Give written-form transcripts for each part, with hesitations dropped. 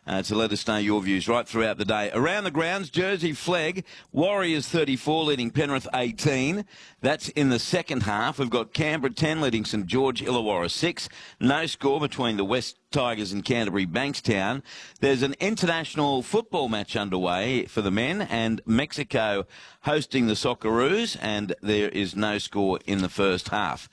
to let us know your views right throughout the day. Around the grounds, Jersey Flegg, Warriors 34 leading Penrith 18. That's in the second half. We've got Canberra 10 leading St George Illawarra 6. No score between the West Tigers and Canterbury Bankstown. There's an international football match underway for the men, and Mexico hosting the Socceroos, and there is no score in the first half.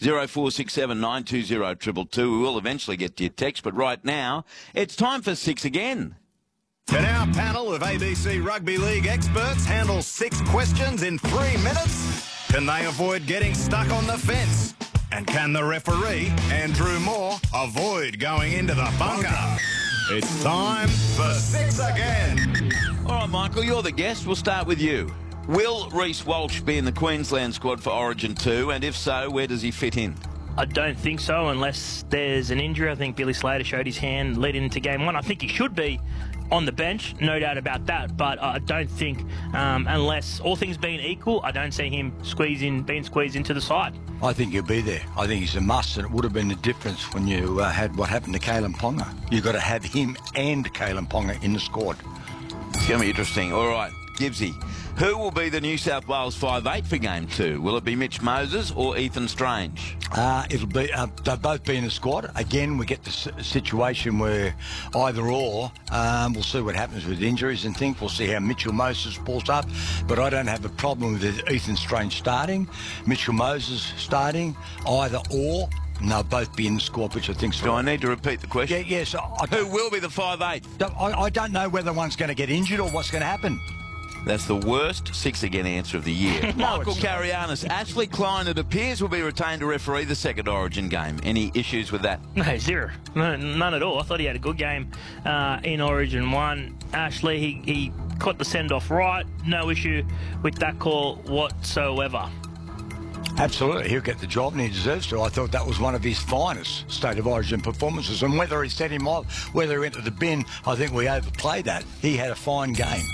0467 920 222. We will eventually get to your text, but right now it's time for 6 again. Can our panel of ABC Rugby League experts handle 6 questions in 3 minutes? Can they avoid getting stuck on the fence? And can the referee, Andrew Moore, avoid going into the bunker? It's time for 6 again. All right, Michael, you're the guest. We'll start with you. Will Reece Walsh be in the Queensland squad for Origin 2? And if so, where does he fit in? I don't think so, unless there's an injury. I think Billy Slater showed his hand leading into game 1. I think he should be on the bench, no doubt about that, but I don't think, unless all things being equal, I don't see him being squeezed into the side. I think he'll be there. I think he's a must, and it would have been the difference when you had what happened to Kalen Ponga. You've got to have him and Kalen Ponga in the squad. It's going to be interesting. All right, Gibbsy, who will be the New South Wales 5'8" for Game 2? Will it be Mitch Moses or Ethan Strange? It'll be they'll both be in the squad. Again, we get the situation where either or. We'll see what happens with injuries and things. We'll see how Mitchell Moses pulls up. But I don't have a problem with Ethan Strange starting, Mitchell Moses starting, either or. And they'll both be in the squad, which I think's Do I need to repeat the question? Yeah, yes. Who will be the 5'8"? I don't know whether one's going to get injured or what's going to happen. That's the worst 6 again answer of the year. Michael Carianis, Ashley Klein, it appears, will be retained to referee the second Origin game. Any issues with that? No, zero. No, none at all. I thought he had a good game in Origin 1. Ashley, he got the send-off right. No issue with that call whatsoever. Absolutely, he'll get the job and he deserves to. I thought that was one of his finest State of Origin performances, and whether he set him off, whether he went to the bin, I think we overplayed that. He had a fine game.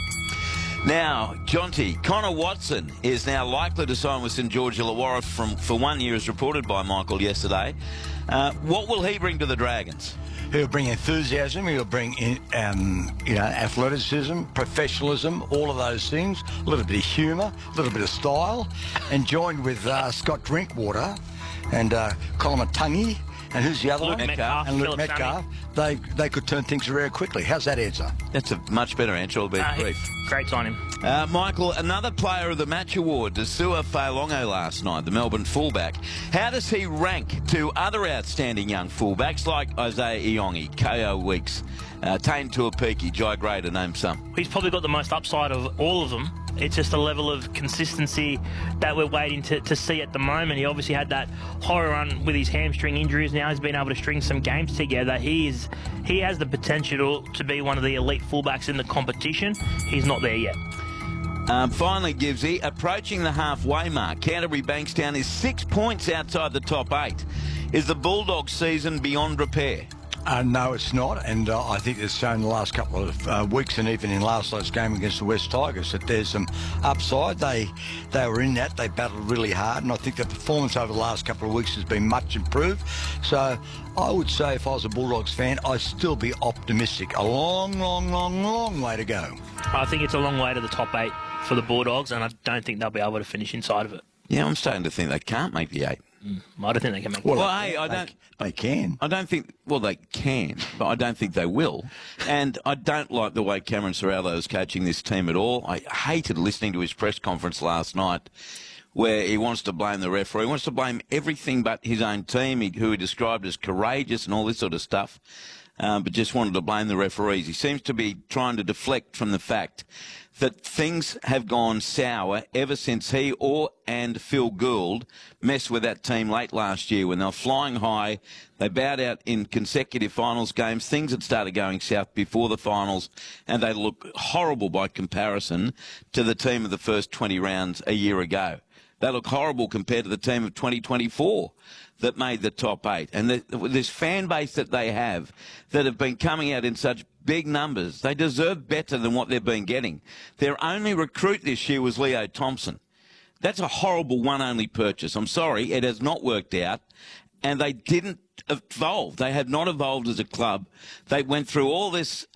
Now, Jonty, Connor Watson is now likely to sign with St George Illawarra for 1 year, as reported by Michael yesterday. What will he bring to the Dragons? He'll bring enthusiasm, he'll bring athleticism, professionalism, all of those things, a little bit of humour, a little bit of style, and joined with Scott Drinkwater and Colin Matangi, and who's the other Luke one? Metcalf, and Luke Philip Metcalf. They could turn things very quickly. How's that answer? That's a much better answer, albeit brief. Great signing. Michael, another player of the match award, Desua Failongo last night, the Melbourne fullback. How does he rank to other outstanding young fullbacks like Isaiah Iongi, Ko Weeks, Tane Tuapiki, Jai Gray, to name some? He's probably got the most upside of all of them. It's just a level of consistency that we're waiting to see at the moment. He obviously had that horror run with his hamstring injuries. Now he's been able to string some games together. He has the potential to be one of the elite fullbacks in the competition. He's not there yet. Finally, Gibbsy, approaching the halfway mark, Canterbury Bankstown is 6 points outside the top 8. Is the Bulldogs season beyond repair? No, it's not, and I think it's shown in the last couple of weeks and even in last night's game against the West Tigers that there's some upside. They were in that. They battled really hard, and I think the performance over the last couple of weeks has been much improved. So I would say if I was a Bulldogs fan, I'd still be optimistic. A long, long, long, long way to go. I think it's a long way to the top 8 for the Bulldogs, and I don't think they'll be able to finish inside of it. Yeah, I'm starting to think they can't make the 8. I don't think they can make it. Well, hey, They can. I don't think. Well, they can, but I don't think they will. And I don't like the way Cameron Ciraldo is coaching this team at all. I hated listening to his press conference last night, where he wants to blame the referee. He wants to blame everything but his own team, who he described as courageous and all this sort of stuff. But just wanted to blame the referees. He seems to be trying to deflect from the fact that things have gone sour ever since he and Phil Gould messed with that team late last year when they were flying high. They bowed out in consecutive finals games. Things had started going south before the finals, and they look horrible by comparison to the team of the first 20 rounds a year ago. They look horrible compared to the team of 2024 that made the top 8. And this fan base that they have that have been coming out in such big numbers, they deserve better than what they've been getting. Their only recruit this year was Leo Thompson. That's a horrible one-only purchase. I'm sorry, it has not worked out. And they didn't evolve. They have not evolved as a club. They went through all this